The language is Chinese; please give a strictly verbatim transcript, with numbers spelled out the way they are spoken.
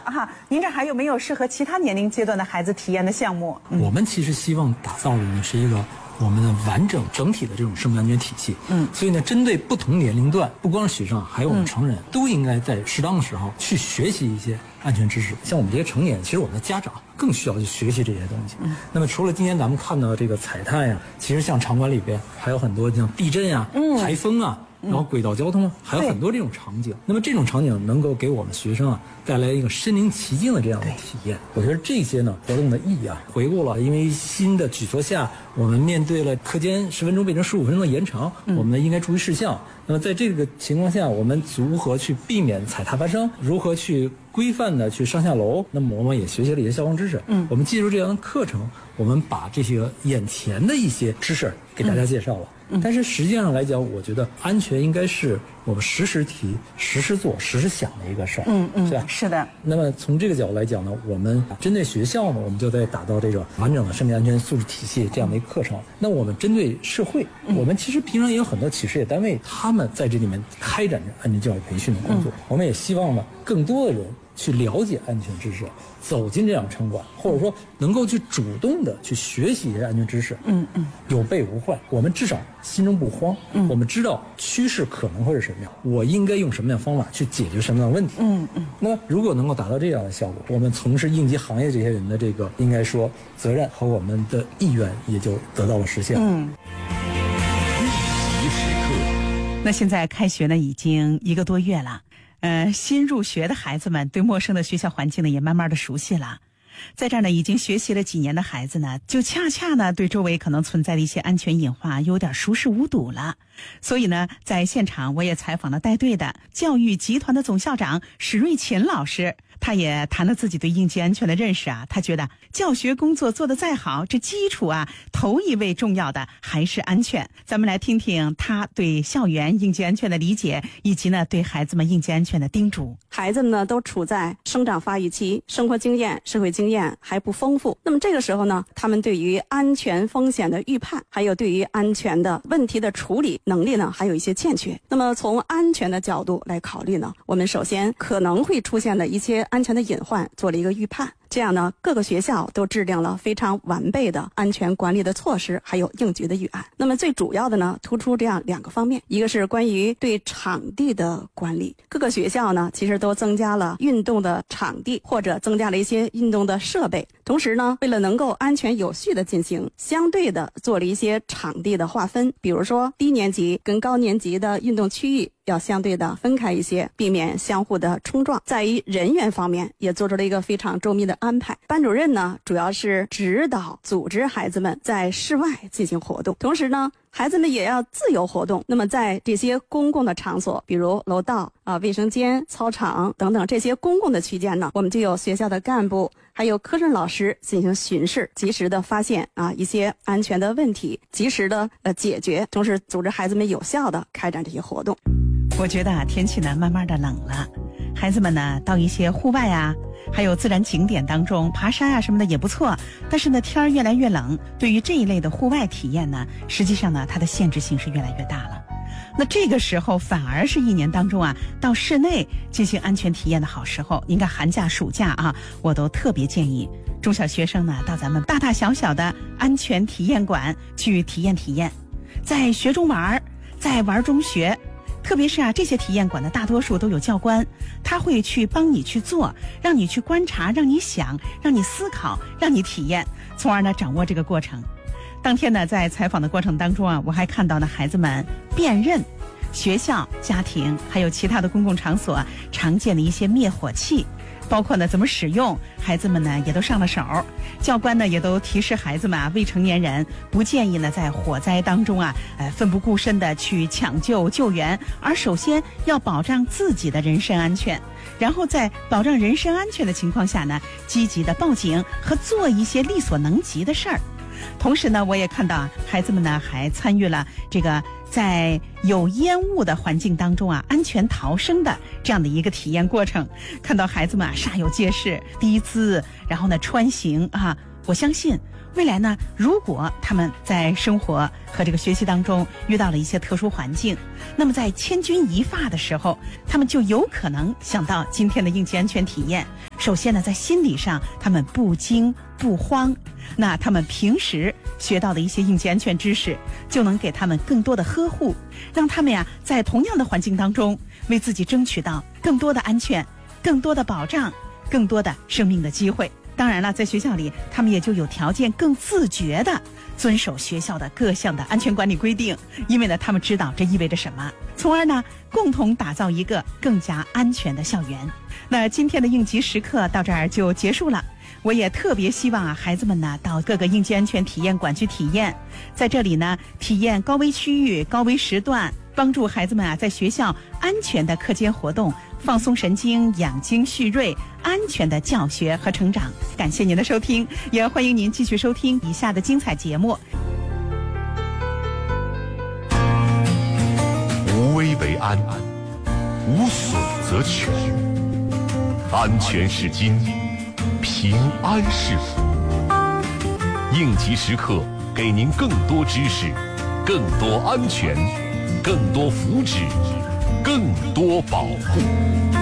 哈，您这还有没有适合其他年龄阶段的孩子体验的项目？ 嗯、我们其实希望打造的呢是一个我们的完整整体的这种生命安全体系。嗯，所以呢，针对不同年龄段，不光是学生，还有我们成人，嗯、都应该在适当的时候去学习一些安全知识。像我们这些成年，其实我们的家长更需要去学习这些东西。嗯，那么除了今天咱们看到这个踩踏呀，其实像场馆里边还有很多像地震啊、嗯、台风啊。然后轨道交通还有很多这种场景，那么这种场景能够给我们学生啊带来一个身临其境的这样的体验。我觉得这些呢活动的意义啊，回顾了因为新的举措下，我们面对了课间十分钟变成十五分钟的延长，嗯、我们呢应该注意事项。那么在这个情况下，我们如何去避免踩踏发生？如何去规范的去上下楼？那么我们也学习了一些消防知识。嗯，我们借助这样的课程，我们把这些眼前的一些知识给大家介绍了。嗯但是实际上来讲，我觉得安全应该是我们时时提、时时做、时时想的一个事儿， 嗯嗯， 是吧？ 是的。 那么从这个角度来讲呢，我们针对学校呢，我们就在打造这个完整的生命安全素质体系这样的一个课程。嗯、那我们针对社会，嗯、我们其实平常也有很多企事业单位，他们在这里面开展着安全教育培训的工作。嗯、我们也希望呢，更多的人去了解安全知识，走进这样场馆，或者说能够去主动的去学习一些安全知识，嗯嗯，有备无患，我们至少心中不慌，嗯，我们知道趋势可能会是什么样，我应该用什么样的方法去解决什么样的问题，嗯嗯。那么如果能够达到这样的效果，我们从事应急行业这些人的这个应该说责任和我们的意愿也就得到了实现。嗯。 应急时刻。 那现在开学呢，已经一个多月了。呃，新入学的孩子们对陌生的学校环境呢也慢慢的熟悉了，在这儿呢已经学习了几年的孩子呢，就恰恰呢对周围可能存在的一些安全隐患有点熟视无睹了。所以呢，在现场我也采访了带队的教育集团的总校长史瑞琴老师，他也谈了自己对应急安全的认识啊。他觉得教学工作做得再好，这基础啊，头一位重要的还是安全。咱们来听听他对校园应急安全的理解，以及呢对孩子们应急安全的叮嘱。 孩子们呢都处在生长发育期，生活经验、社会经验还不丰富。那么这个时候呢，他们对于安全风险的预判，还有对于安全的问题的处理能力呢，还有一些欠缺。那么从安全的角度来考虑呢，我们首先可能会出现的一些安全的隐患做了一个预判。这样呢，各个学校都制定了非常完备的安全管理的措施，还有应急的预案。那么最主要的呢，突出这样两个方面，一个是关于对场地的管理。各个学校呢，其实都增加了运动的场地，或者增加了一些运动的设备。同时呢，为了能够安全有序的进行，相对的做了一些场地的划分，比如说低年级跟高年级的运动区域要相对的分开一些，避免相互的冲撞。在于人员方面也做出了一个非常周密的安排。班主任呢，主要是指导组织孩子们在室外进行活动，同时呢，孩子们也要自由活动。那么在这些公共的场所，比如楼道啊、卫生间、操场等等这些公共的区间呢，我们就有学校的干部还有科任老师进行巡视，及时的发现啊一些安全的问题，及时的呃解决，同时组织孩子们有效的开展这些活动。 我觉得啊，天气呢慢慢的冷了，孩子们呢到一些户外啊，还有自然景点当中爬山啊什么的也不错。但是呢，天儿越来越冷，对于这一类的户外体验呢，实际上呢它的限制性是越来越大了。那这个时候反而是一年当中啊，到室内进行安全体验的好时候。应该寒假、暑假啊，我都特别建议中小学生呢到咱们大大小小的安全体验馆去体验体验，在学中玩，在玩中学。特别是啊，这些体验馆的大多数都有教官，他会去帮你去做，让你去观察，让你想，让你思考，让你体验，从而呢掌握这个过程。当天呢，在采访的过程当中啊，我还看到呢孩子们辨认学校、家庭还有其他的公共场所常见的一些灭火器，包括呢怎么使用，孩子们呢也都上了手。教官呢也都提示孩子们啊，未成年人不建议呢在火灾当中啊，呃奋不顾身的去抢救救援，而首先要保障自己的人身安全，然后在保障人身安全的情况下呢，积极的报警和做一些力所能及的事儿。同时呢，我也看到啊，孩子们呢还参与了这个在有烟雾的环境当中啊，安全逃生的这样的一个体验过程。看到孩子们啊煞有介事、低姿，然后呢穿行啊，我相信未来呢，如果他们在生活和这个学习当中遇到了一些特殊环境，那么在千钧一发的时候，他们就有可能想到今天的应急安全体验， 首先呢，在心理上他们不惊不慌，那他们平时学到的一些应急安全知识，就能给他们更多的呵护，让他们呀在同样的环境当中，为自己争取到更多的安全、更多的保障、更多的生命的机会。当然了，在学校里，他们也就有条件更自觉地遵守学校的各项的安全管理规定，因为呢，他们知道这意味着什么，从而呢，共同打造一个更加安全的校园。那今天的应急时刻到这儿就结束了。我也特别希望啊，孩子们呢到各个应急安全体验馆去体验，在这里呢体验高危区域、高危时段，帮助孩子们啊在学校安全的课间活动，放松神经、养精蓄锐，安全的教学和成长。感谢您的收听，也欢迎您继续收听以下的精彩节目。 无危为安，无损则全。安全是金，平安是福。应急时刻，给您更多知识，更多安全，更多福祉，更多保护。